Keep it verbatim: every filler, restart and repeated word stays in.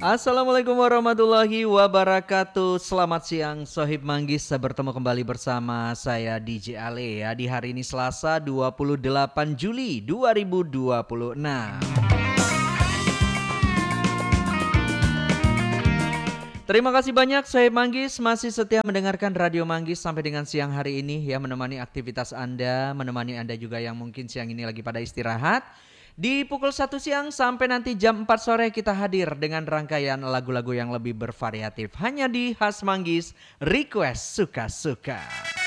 Assalamualaikum warahmatullahi wabarakatuh. Selamat siang Sohib Manggis. Bertemu kembali bersama saya D J Ale ya di hari ini Selasa dua puluh delapan Juli dua ribu dua puluh enam. Terima kasih banyak Sohib Manggis masih setia mendengarkan Radio Manggis sampai dengan siang hari ini ya, menemani aktivitas Anda, menemani Anda juga yang mungkin siang ini lagi pada istirahat. Di pukul satu siang sampai nanti jam empat sore kita hadir dengan rangkaian lagu-lagu yang lebih bervariatif hanya di Khas Manggis Request Suka-Suka.